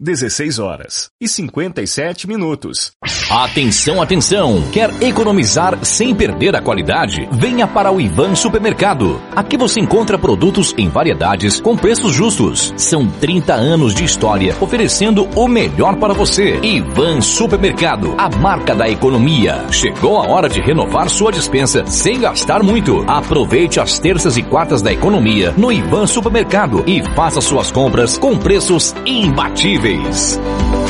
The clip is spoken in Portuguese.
16h57. Atenção, atenção! Quer economizar sem perder a qualidade? Venha para o Ivan Supermercado. Aqui você encontra produtos em variedades com preços justos. São 30 anos de história oferecendo o melhor para você. Ivan Supermercado, a marca da economia. Chegou a hora de renovar sua despensa sem gastar muito. Aproveite as terças e quartas da economia no Ivan Supermercado e faça suas compras com preços imbatíveis.